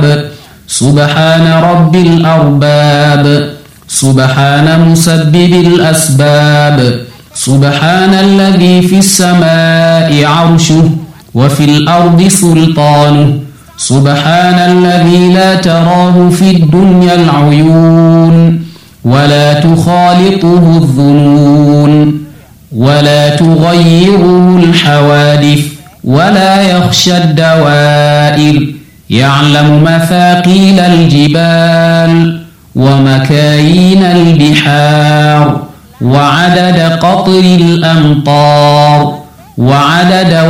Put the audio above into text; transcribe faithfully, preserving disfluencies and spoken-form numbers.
سبحان رب الأرباب سبحان مسبب الأسباب سبحان الذي في السماء عرشه وفي الأرض سلطانه سبحان الذي لا تراه في الدنيا العيون ولا تخالطه الظنون ولا تغيره الحوادث ولا يخشى الدوائر يعلم مثاقيل الجبال ومكايين البحار وعدد قطر الأمطار وعدد